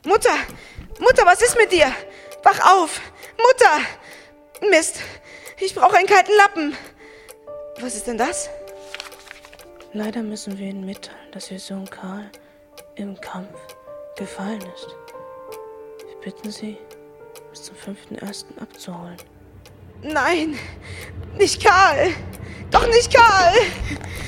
Mutter! Mutter, was ist mit dir? Wach auf! Mutter! Mist! Ich brauche einen kalten Lappen. Was ist denn das? Leider müssen wir Ihnen mitteilen, dass Ihr Sohn Karl im Kampf gefallen ist. Wir bitten Sie, bis zum 5.1. abzuholen. Nein! Nicht Karl! Doch nicht Karl!